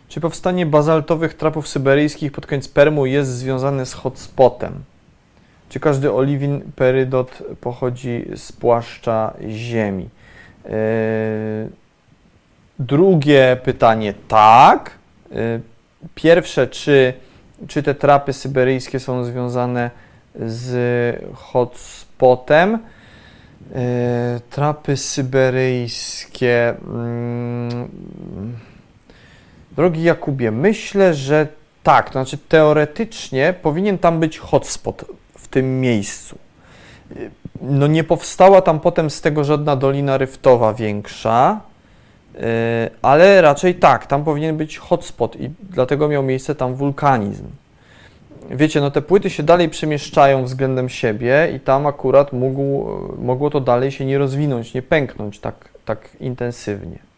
Czy powstanie bazaltowych trapów syberyjskich pod koniec Permu jest związane z hotspotem? Czy każdy oliwin perydot pochodzi z płaszcza Ziemi? Drugie pytanie, tak. Pierwsze, czy te trapy syberyjskie są związane z hotspotem? Trapy syberyjskie. Drogi Jakubie, myślę, że tak. To znaczy teoretycznie powinien tam być hotspot w tym miejscu. No nie powstała tam potem z tego żadna dolina ryftowa większa, ale raczej tak, tam powinien być hotspot i dlatego miał miejsce tam wulkanizm. Wiecie, no te płyty się dalej przemieszczają względem siebie i tam akurat mogło to dalej się nie rozwinąć, nie pęknąć tak intensywnie.